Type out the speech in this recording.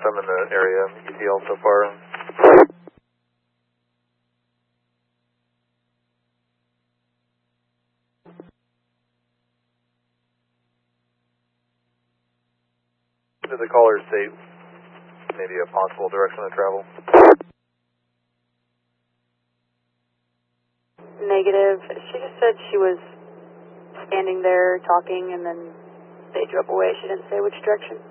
first time in the area, ETL so far. Did the caller state maybe a possible direction of travel? Negative. She just said she was standing there talking and then they drove away. She didn't say which direction.